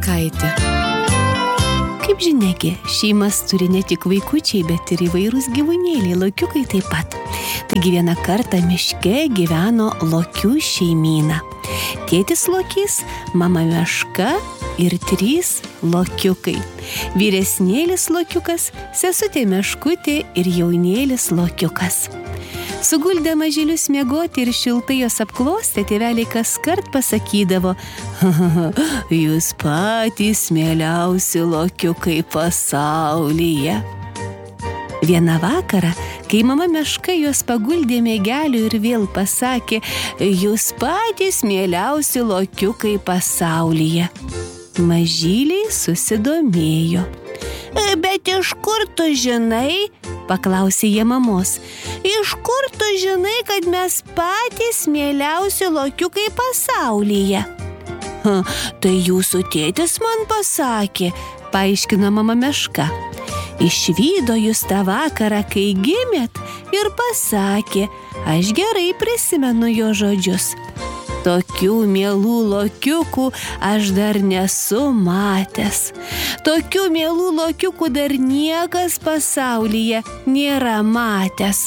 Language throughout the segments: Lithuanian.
Kašauskaitė. Kaip žinegi, šeimas turi ne tik vaikučiai, bet ir įvairūs gyvūnėliai, lokiukai taip pat. Taigi vieną kartą miške gyveno lokių šeimyna. Tėtis lokys, mama meška ir 3 lokiukai. Vyresnėlis lokiukas, sesutė meškutė ir jaunėlis lokiukas. Suguldę mažylius miegoti ir šiltai jos apklostę, tėveliai kaskart pasakydavo: jūs patys mieliausi lokiukai pasaulyje. Vieną vakarą, kai mama meška juos paguldė miegelių ir vėl pasakė: jūs patys mieliausi lokiukai pasaulyje, mažyliai susidomėjo. Bet iš kur tu žinai, paklausė jie mamos, iš kur tu žinai, kad mes patys mieliausi lokiukai pasaulyje? Tai jūsų tėtis man pasakė, paaiškino mama meška. Išvydo jūs tą vakarą, kai gimėt, ir pasakė: aš gerai prisimenu jo žodžius. Tokių mielų lokiukų aš dar nesu matęs. Tokių mielų lokiukų dar niekas pasaulyje nėra matęs.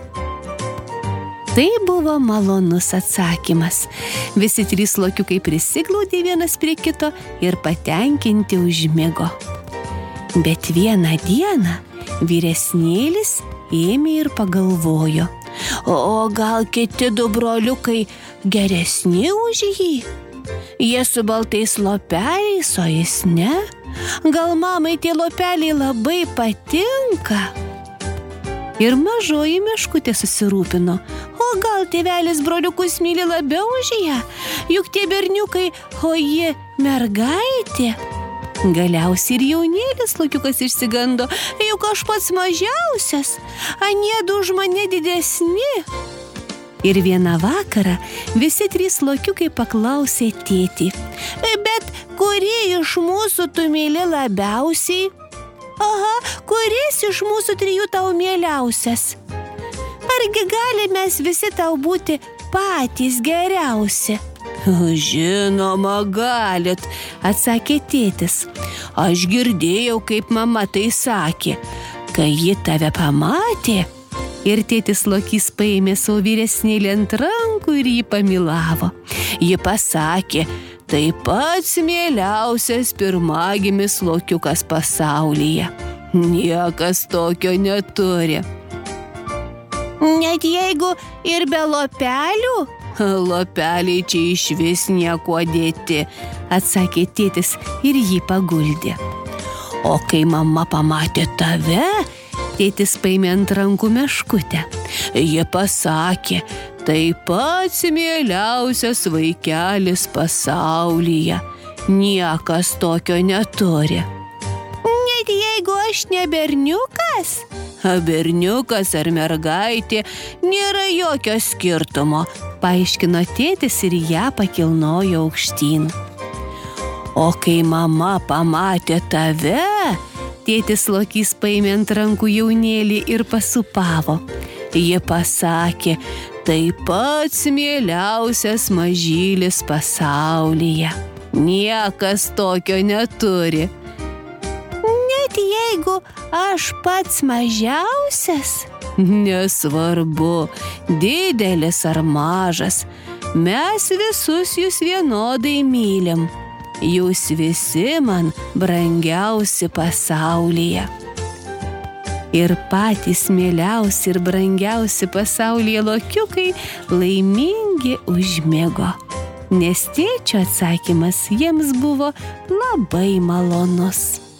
Tai buvo malonus atsakymas. Visi 3 lokiukai prisiglaudė vienas prie kito ir patenkinti užmigo. Bet vieną dieną vyresnėlis ėmė ir pagalvojo: o gal kiti 2 broliukai geresni už jį? Jie su baltais lopeliais, o jis ne? Gal mamai tie lopeliai labai patinka? Ir mažoji meškutė susirūpino: o gal tėvelis broliukus myli labiau už ją? Juk tie berniukai, o ji mergaitė. Galiausiai ir jaunėlis lokiukas išsigando: juk aš pats mažiausias, aniedu už mane didesni. Ir vieną vakarą visi 3 lokiukai paklausė tėtį: bet kurį iš mūsų tu myli labiausiai? Aha, kuris iš mūsų 3 tau mieliausias? Argi gali mes visi tau būti patys geriausi? Žinoma, galit, atsakė tėtis. Aš girdėjau, kaip mama tai sakė. Kai ji tave pamatė, ir tėtis lokys paėmė savo vyresnėlį ant rankų ir jį pamilavo. Ji pasakė: tai pats mieliausias pirmagimis lokiukas pasaulyje. Niekas tokio neturi. Net jeigu ir be lopelių? Lopeliai čia išvis niekuo dėti, atsakė tėtis ir jį paguldė. O kai mama pamatė tave, tėtis paėmė ant rankų meškutę. Ji pasakė: tai pats mieliausias vaikelis pasaulyje. Niekas tokio neturi. Net jeigu aš ne berniukas? Berniukas ar mergaitė, nėra jokio skirtumo, paaiškino tėtis ir ją pakilnojo aukštyn. O kai mama pamatė tave, tėtis lokys paėmė ant rankų jaunėlį ir pasupavo. Ji pasakė: tai pats mieliausias mažylis pasaulyje. Niekas tokio neturi. Net jeigu aš pats mažiausias? Nesvarbu, didelis ar mažas, mes visus jūs vienodai mylim. Jūs visi man brangiausi pasaulyje. Ir patys mieliausi ir brangiausi pasaulyje lokiukai laimingi užmigo, nes tėčio atsakymas jiems buvo labai malonus.